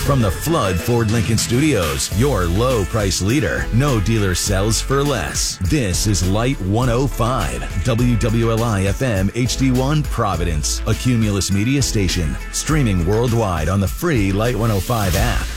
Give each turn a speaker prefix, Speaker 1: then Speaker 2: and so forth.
Speaker 1: From the Flood Ford Lincoln Studios, your low price leader. No dealer sells for less. This is Light 105, WWLI FM HD1 Providence, a Cumulus Media station. Streaming worldwide on the free Light 105 app.